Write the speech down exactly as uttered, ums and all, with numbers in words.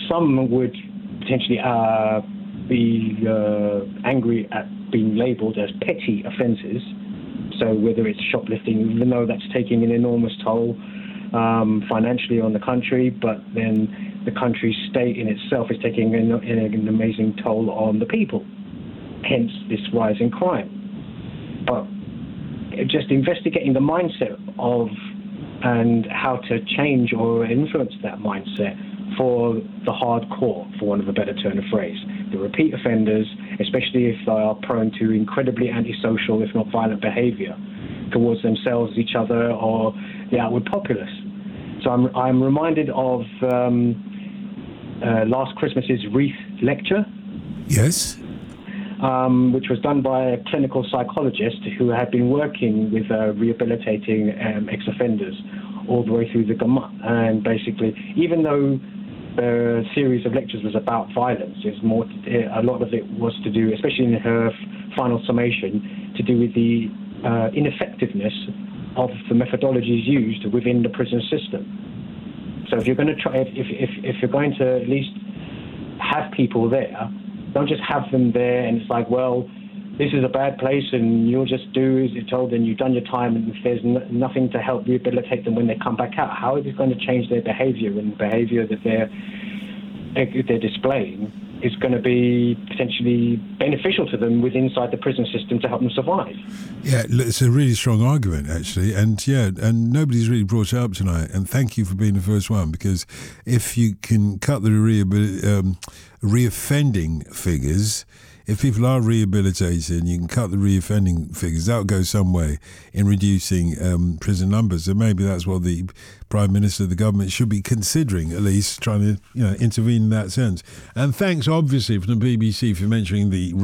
some would potentially uh, be uh, angry at being labelled as petty offences. So whether it's shoplifting, even though that's taking an enormous toll um, financially on the country, but then the country state in itself is taking an, an amazing toll on the people. Hence this rise in crime. But just investigating the mindset of and how to change or influence that mindset for the hardcore, for want of a better turn of phrase. The repeat offenders, especially if they are prone to incredibly antisocial, if not violent behaviour towards themselves, each other, or the outward populace. So I'm, I'm reminded of um, uh, last Christmas's Wreath lecture. Yes. Um, which was done by a clinical psychologist who had been working with uh, rehabilitating um, ex-offenders all the way through the gamut. And basically, even though the series of lectures was about violence, it's more to, a lot of it was to do, especially in her final summation, to do with the uh, ineffectiveness of the methodologies used within the prison system. So if you're going to try, if if if you're going to at least have people there, don't just have them there and it's like, well, this is a bad place and you'll just do as you're told and you've done your time, and if there's n- nothing to help rehabilitate them when they come back out, how is it going to change their behaviour? And the behaviour that they're, they're displaying is going to be potentially beneficial to them with inside the prison system to help them survive. Yeah, it's a really strong argument, actually. And yeah, and nobody's really brought it up tonight. And thank you for being the first one, because if you can cut the rehabil- um, reoffending figures, if people are rehabilitated and you can cut the reoffending figures, that will go some way in reducing um, prison numbers. And maybe that's what the Prime Minister of the government should be considering, at least trying to, you know, intervene in that sense. And thanks, obviously, from the B B C for mentioning the